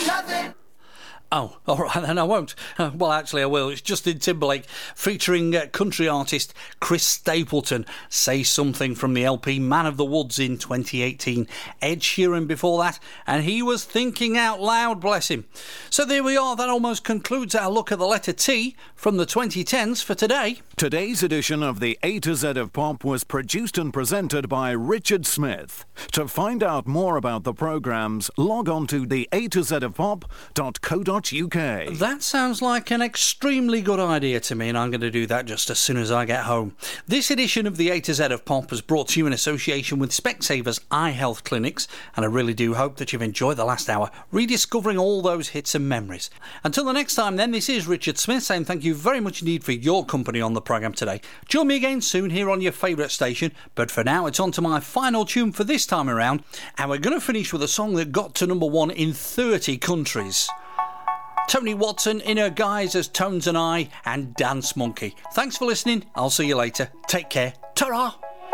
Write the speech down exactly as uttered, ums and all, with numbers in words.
nothing. Oh, all right, then I won't. Uh, well, actually, I will. It's Justin Timberlake featuring uh, country artist Chris Stapleton. Say Something from the L P Man of the Woods in twenty eighteen. Ed Sheeran before that, and he was thinking out loud, bless him. So there we are. That almost concludes our look at the letter T from the twenty tens for today. Today's edition of the A to Z of Pop was produced and presented by Richard Smith. To find out more about the programmes, log on to the A to Z of Pop dot co dot uk. That sounds like an extremely good idea to me, and I'm going to do that just as soon as I get home. This edition of the A to Z of Pop was brought to you in association with Specsavers Eye Health Clinics, and I really do hope that you've enjoyed the last hour rediscovering all those hits and memories. Until the next time then, this is Richard Smith saying thank you very much indeed for your company on the programme today. Join me again soon here on your favourite station, but for now it's on to my final tune for this time around, and we're going to finish with a song that got to number one in thirty countries. Tony Watson in her guise as Tones and I and Dance Monkey. Thanks for listening. I'll see you later. Take care. Ta-ra!